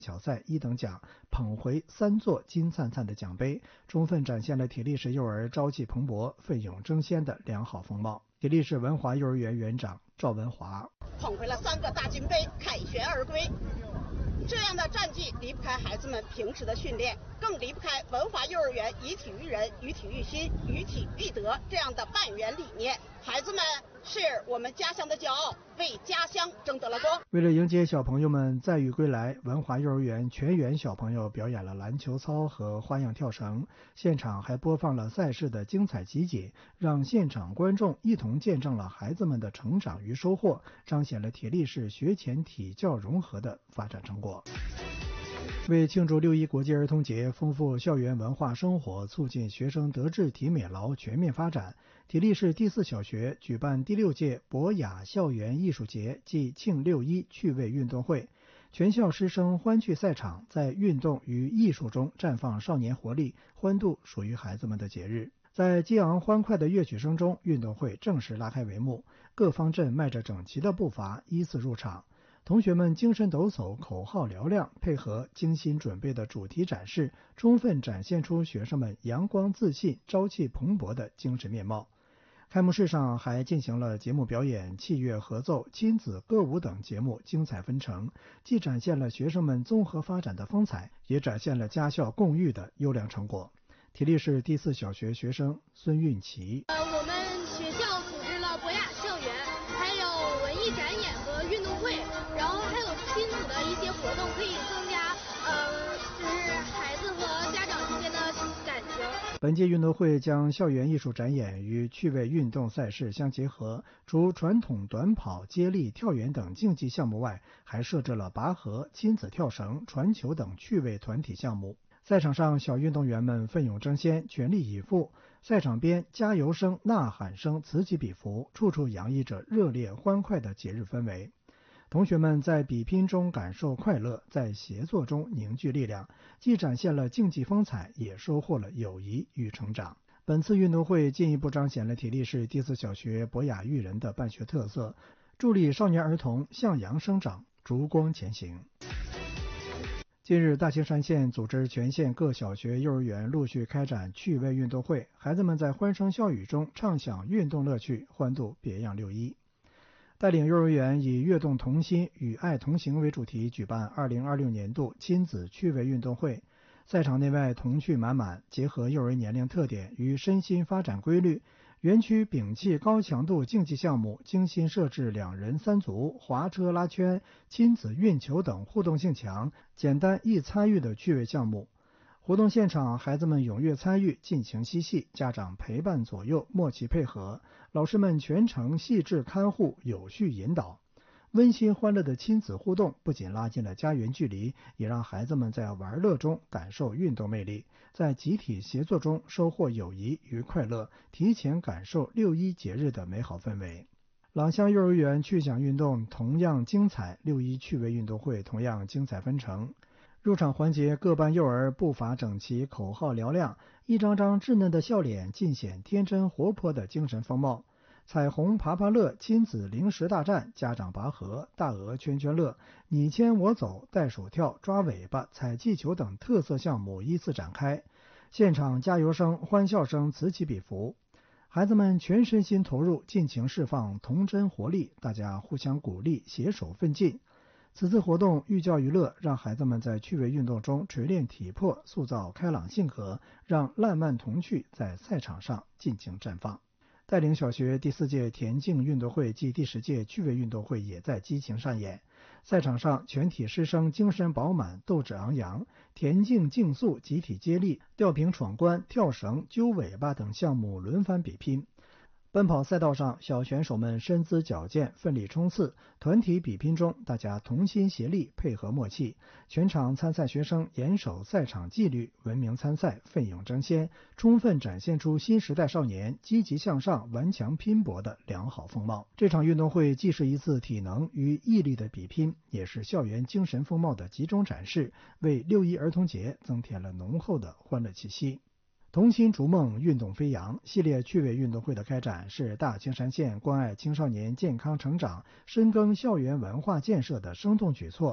巧赛1等奖，捧回3座金灿灿的奖杯，充分展现了铁力市幼儿朝气蓬勃、奋勇争先的良好风貌。铁力市文华幼儿园园长赵文华： 捧回了3个大金杯，凯旋而归。这样的战绩离不开孩子们平时的训练，更离不开文华幼儿园以体育人、以体育心、以体育德这样的办园理念。孩子们是我们家乡的骄傲，为家乡争得了光。 为了迎接小朋友们载誉归来，文华幼儿园全员小朋友表演了篮球操和花样跳绳，现场还播放了赛事的精彩集锦，让现场观众一同见证了孩子们的成长与收获，彰显了铁力市学前体教融合的发展成果。为庆祝6·1国际儿童节，丰富校园文化生活，促进学生德智体美劳全面发展，铁力市第4小学举办第6届博雅校园艺术节暨庆6·1趣味运动会，全校师生欢聚赛场，在运动与艺术中绽放少年活力，欢度属于孩子们的节日。在激昂欢快的乐曲声中，运动会正式拉开帷幕，各方阵迈着整齐的步伐依次入场。同学们精神抖擞，口号嘹亮，配合精心准备的主题展示，充分展现出学生们阳光自信、朝气蓬勃的精神面貌。开幕式上还进行了节目表演、器乐合奏、亲子歌舞等节目精彩纷呈，既展现了学生们综合发展的风采，也展现了家校共育的优良成果。铁力市第4小学学生孙运琪： 我们学校组织了博雅校园，还有文艺展演和运动会，然后还有亲子的一些活动，可以增加就是孩子和家长之间的感情。 本届运动会将校园艺术展演与趣味运动赛事相结合，除传统短跑、接力、跳远等竞技项目外，还设置了拔河、亲子跳绳、传球等趣味团体项目。赛场上，小运动员们奋勇争先，全力以赴。赛场边，加油声、呐喊声此起彼伏，处处洋溢着热烈欢快的节日氛围。同学们在比拼中感受快乐，在协作中凝聚力量，既展现了竞技风采，也收获了友谊与成长。本次运动会进一步彰显了铁力市第4小学博雅育人的办学特色，助力少年儿童向阳生长，烛光前行。近日，大青山县组织全县各小学幼儿园陆续开展趣味运动会，孩子们在欢声笑语中畅享运动乐趣，欢度别样6·1。带领幼儿园以跃动童心、与爱同行为主题举办2026年度亲子趣味运动会，赛场内外童趣满满，结合幼儿年龄特点与身心发展规律，园区摒弃高强度竞技项目，精心设置2人3组、滑车拉圈、亲子运球等互动性强、简单易参与的趣味项目。活动现场，孩子们踊跃参与，尽情嬉戏，家长陪伴左右，默契配合，老师们全程细致看护，有序引导。温馨欢乐的亲子互动不仅拉近了家园距离，也让孩子们在玩乐中感受运动魅力，在集体协作中收获友谊与快乐，提前感受6·1节日的美好氛围。朗香幼儿园趣享运动同样精彩，6·1趣味运动会同样精彩纷呈。入场环节，各班幼儿步伐整齐，口号嘹亮，一张张稚嫩的笑脸尽显天真活泼的精神风貌。彩虹爬爬乐、亲子零食大战、家长拔河、大鹅圈圈乐、你牵我走、袋鼠跳、抓尾巴、踩气球等特色项目依次展开，现场加油声、欢笑声此起彼伏，孩子们全身心投入，尽情释放童真活力，大家互相鼓励，携手奋进。此次活动寓教于乐，让孩子们在趣味运动中锤炼体魄，塑造开朗性格，让烂漫童趣在赛场上尽情绽放。带领小学第4届田径运动会暨第10届趣味运动会也在激情上演。赛场上，全体师生精神饱满，斗志昂扬，田径竞速、集体接力、吊瓶闯关、跳绳、揪尾巴等项目轮番比拼。奔跑赛道上，小选手们身姿矫健，奋力冲刺；团体比拼中，大家同心协力，配合默契。全场参赛学生严守赛场纪律，文明参赛，奋勇争先，充分展现出新时代少年积极向上、顽强拼搏的良好风貌。这场运动会既是一次体能与毅力的比拼，也是校园精神风貌的集中展示，为6·1儿童节增添了浓厚的欢乐气息。童心逐梦，运动飞扬系列趣味运动会的开展是大青山县关爱青少年健康成长、深耕校园文化建设的生动举措。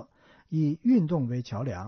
以运动为桥梁。